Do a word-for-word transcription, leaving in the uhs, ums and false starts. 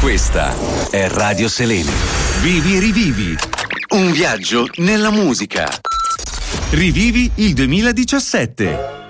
Questa è Radio Selene. Vivi e rivivi. Un viaggio nella musica. Rivivi il duemiladiciassette.